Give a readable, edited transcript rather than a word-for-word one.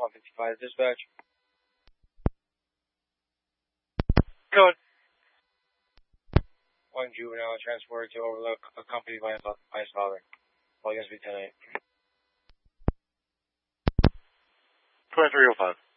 155 dispatch. Code. One juvenile transported to Overlook, accompanied by his father. All against me tonight. 2305.